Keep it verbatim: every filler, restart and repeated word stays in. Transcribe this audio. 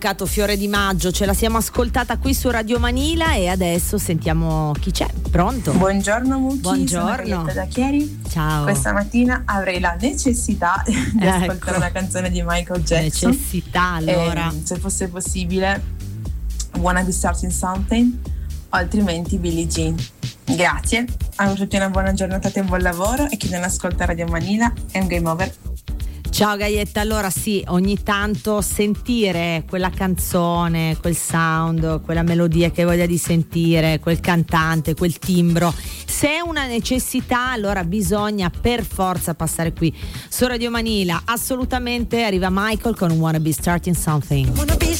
Fiore di Maggio, ce la siamo ascoltata qui su Radio Manila e adesso sentiamo chi c'è. Pronto? Buongiorno Mucci, buongiorno. Sono Gaglietta da Chieri. Ciao. Questa mattina avrei la necessità di ecco. ascoltare una canzone di Michael Jackson. Necessità, allora. E, se fosse possibile, Wanna Be Starting Something, o altrimenti Billie Jean. Grazie, a tutti una buona giornata e un buon lavoro, e chi non ascolta Radio Manila è un game over. Ciao Gaietta, allora sì, ogni tanto sentire quella canzone, quel sound, quella melodia che hai voglia di sentire, quel cantante, quel timbro, se è una necessità allora bisogna per forza passare qui su Radio Manila. Assolutamente, arriva Michael con Wanna Be Starting Something.